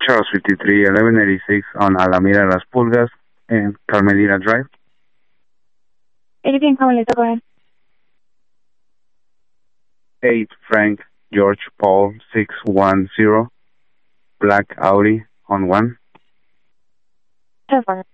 Charles 53, 1186 on Alameda Las Pulgas and Carmelita Drive. 18 Carmelita, go ahead. 8 Frank George Paul 610, black Audi on 1. 10-4.